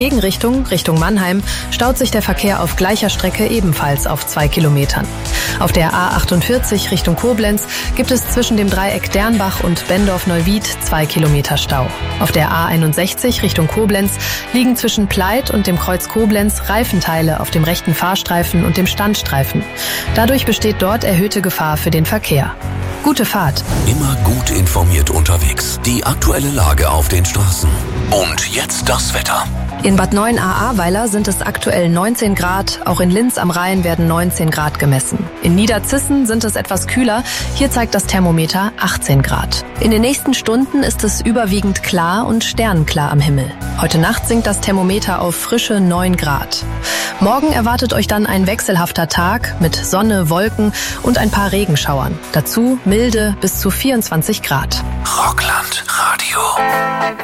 Gegenrichtung, Richtung Mannheim, staut sich der Verkehr auf gleicher Strecke ebenfalls auf 2 Kilometern. Auf der A48 Richtung Koblenz gibt es zwischen dem Dreieck Dernbach und Bendorf-Neuwied 2 Kilometer Stau. Auf der A61 Richtung Koblenz liegen zwischen Pleit und dem Kreuz Koblenz Reifenteile auf dem rechten Fahrstreifen und dem Standstreifen. Dadurch besteht dort erhöhte Gefahr für den Verkehr. Gute Fahrt. Immer gut informiert unterwegs. Die aktuelle Lage auf den Straßen. Und jetzt das Wetter. In Bad Neuenahr-Ahrweiler sind es aktuell 19 Grad, auch in Linz am Rhein werden 19 Grad gemessen. In Niederzissen sind es etwas kühler, hier zeigt das Thermometer 18 Grad. In den nächsten Stunden ist es überwiegend klar und sternenklar am Himmel. Heute Nacht sinkt das Thermometer auf frische 9 Grad. Morgen erwartet euch dann ein wechselhafter Tag mit Sonne, Wolken und ein paar Regenschauern. Dazu milde bis zu 24 Grad. Rockland Radio.